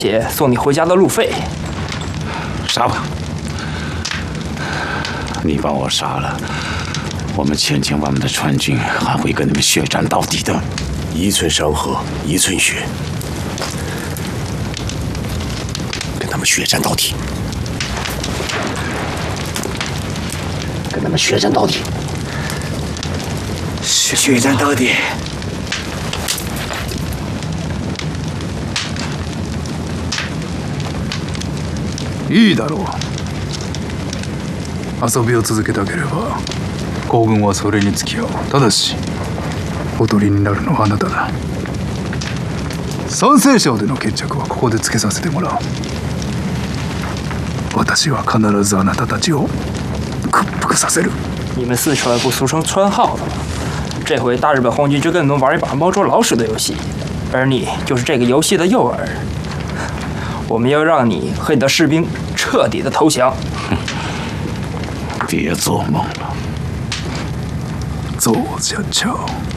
姐送你回家的路费。 杀吧！你把我杀了，我们千千万万的川军还会跟你们血战到底的。 一寸山河一寸血，跟他们血战到底，跟他们血战到底，血战到底。 いいだろう。遊びを続けたければ皇軍はそれに付き合う。ただしおとりになるのはあなただ。賛成賞での決着はここでつけさせてもらう。私は必ずあなたたちを屈服させる。 你们四川不俗称川号了吗？这回大日本皇军就跟你们玩一把猫捉老鼠的游戏，而你就是这个游戏的诱饵。我们要让你和你的士兵彻底的投降。 别做梦了， 走着瞧。